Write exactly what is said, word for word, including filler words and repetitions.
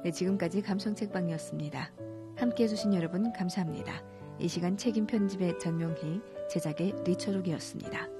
네, 지금까지 감성책방이었습니다. 함께해 주신 여러분 감사합니다. 이 시간 책임 편집의 전명희, 제작의 리처록이었습니다.